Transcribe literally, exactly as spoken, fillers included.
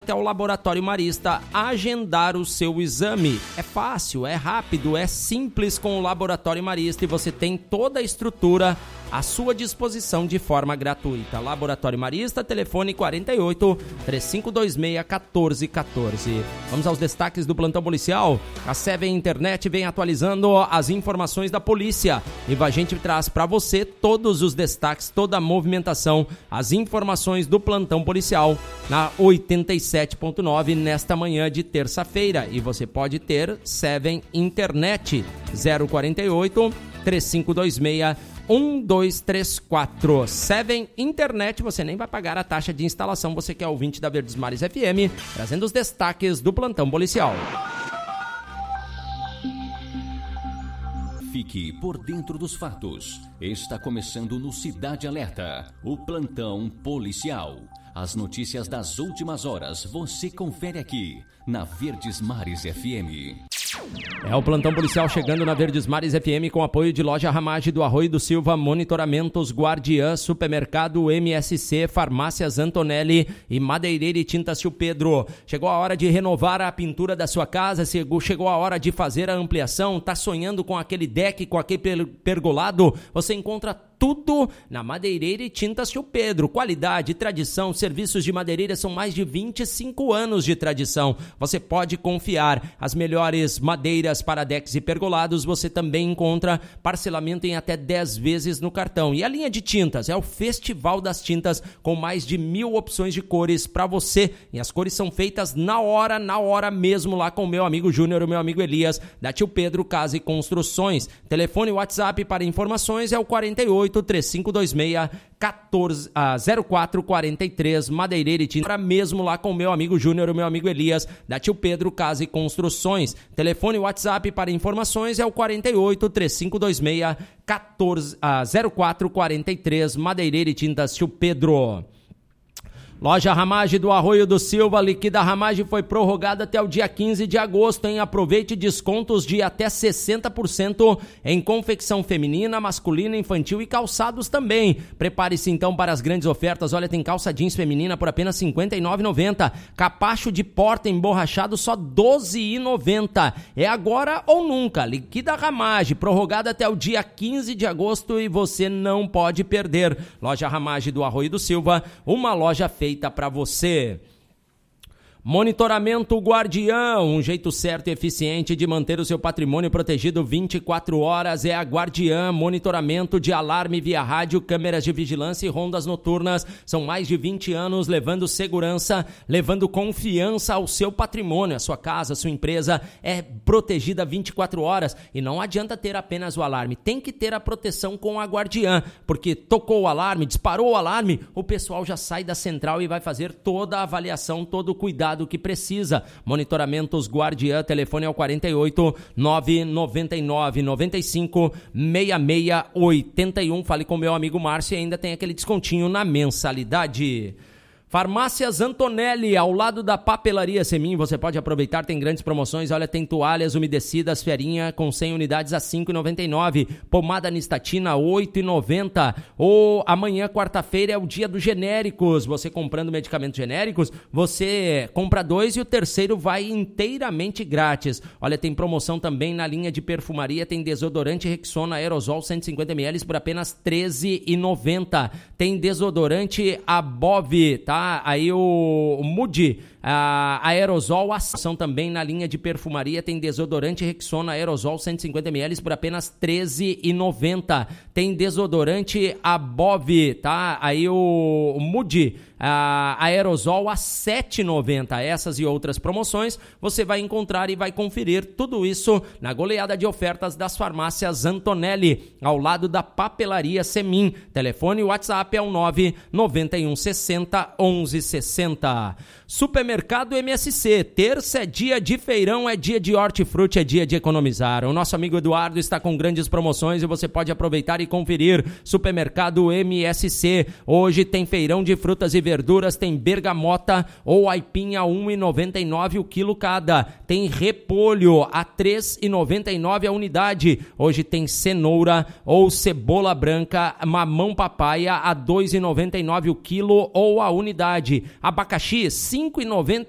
até o Laboratório Marista agendar o seu exame. É fácil, é rápido, é simples com o Laboratório Marista e você tem toda a estrutura à sua disposição de forma gratuita. Laboratório Marista, telefone quarenta e oito, três cinco dois seis, um quatro um quatro. Vamos aos destaques do plantão policial. A Seven Internet vem atualizando as informações da polícia e a gente traz para você todos os destaques, toda a movimentação, as informações do plantão policial na oitenta e sete ponto nove nesta manhã de terça-feira. E você pode ter Seven Internet zero quarenta e oito, três cinco dois seis, um dois três quatro. Seven Internet, você nem vai pagar a taxa de instalação. Você que é ouvinte da Verdes Mares F M, trazendo os destaques do plantão policial. Fique por dentro dos fatos. Está começando no Cidade Alerta, o plantão policial. As notícias das últimas horas você confere aqui na Verdes Mares F M. É o plantão policial chegando na Verdes Mares F M com apoio de Loja Ramage do Arroio do Silva, Monitoramentos Guardiã, Supermercado M S C, Farmácias Antonelli e Madeireira e Tintas Tio Pedro. Chegou a hora de renovar a pintura da sua casa, chegou a hora de fazer a ampliação, tá sonhando com aquele deck, com aquele pergolado? Você encontra tudo na Madeireira e Tintas Tio Pedro. Qualidade, tradição, serviços de madeireira são mais de vinte e cinco anos de tradição. Você pode confiar. As melhores madeiras para decks e pergolados você também encontra parcelamento em até dez vezes no cartão. E a linha de tintas é o Festival das Tintas com mais de mil opções de cores para você. E as cores são feitas na hora, na hora mesmo lá com o meu amigo Júnior e o meu amigo Elias da Tio Pedro Casa e Construções. Telefone e WhatsApp para informações é o quarenta e oito, três cinco dois seis, zero quatro quatro três. Madeireira e Tinta mesmo lá com o meu amigo Júnior e o meu amigo Elias da Tio Pedro Casa e Construções. Telefone e WhatsApp para informações é o quarenta e oito, três cinco dois seis, zero quatro quatro três. Madeireira e Tintas Tio Pedro. Loja Ramage do Arroio do Silva, liquida Ramage foi prorrogada até o dia quinze de agosto, hein? Aproveite descontos de até sessenta por cento em confecção feminina, masculina, infantil e calçados também. Prepare-se então para as grandes ofertas. Olha, tem calça jeans feminina por apenas cinquenta e nove reais e noventa centavos. Capacho de porta emborrachado só doze reais e noventa centavos. É agora ou nunca. Liquida Ramage, prorrogada até o dia quinze de agosto e você não pode perder. Loja Ramage do Arroio do Silva, uma loja feita feita para você. Monitoramento Guardiã, um jeito certo e eficiente de manter o seu patrimônio protegido vinte e quatro horas é a Guardiã. Monitoramento de alarme via rádio, câmeras de vigilância e rondas noturnas. São mais de vinte anos levando segurança, levando confiança ao seu patrimônio. A sua casa, a sua empresa é protegida vinte e quatro horas e não adianta ter apenas o alarme. Tem que ter a proteção com a Guardiã, porque tocou o alarme, disparou o alarme, o pessoal já sai da central e vai fazer toda a avaliação, todo o cuidado que precisa. Monitoramentos Guardiã, telefone é o quarenta e oito, nove nove nove, nove cinco, seis seis oito um. Fale com meu amigo Márcio e ainda tem aquele descontinho na mensalidade. Farmácias Antonelli, ao lado da Papelaria Semin, você pode aproveitar, tem grandes promoções. Olha, tem toalhas umedecidas, ferinha com cem unidades a cinco reais e noventa e nove centavos, pomada Nistatina oito reais e noventa centavos. Ou amanhã, quarta-feira, é o dia dos genéricos. Você comprando medicamentos genéricos, você compra dois e o terceiro vai inteiramente grátis. Olha, tem promoção também na linha de perfumaria, tem desodorante Rexona Aerosol cento e cinquenta mililitros por apenas treze reais e noventa centavos. Tem desodorante Above, tá? Aí o, o Moody, a Aerosol, ação também na linha de perfumaria, tem desodorante Rexona Aerosol cento e cinquenta mililitros por apenas treze reais e noventa centavos. Tem desodorante Above, tá? Aí o, o Moody, a Aerosol a sete reais e noventa centavos. Essas e outras promoções você vai encontrar e vai conferir tudo isso na goleada de ofertas das farmácias Antonelli, ao lado da Papelaria Semin. Telefone e WhatsApp é o nove nove um sessenta, onze sessenta. Supermercado M S C, terça é dia de feirão, é dia de hortifruti, é dia de economizar. O nosso amigo Eduardo está com grandes promoções e você pode aproveitar e conferir. Supermercado M S C, hoje tem feirão de frutas e verduras, tem bergamota ou aipim a um real e noventa e nove centavos o quilo cada. Tem repolho a três reais e noventa e nove centavos a unidade. Hoje tem cenoura ou cebola branca, mamão papaya a dois reais e noventa e nove centavos o quilo ou a unidade. Abacaxi cinco reais e noventa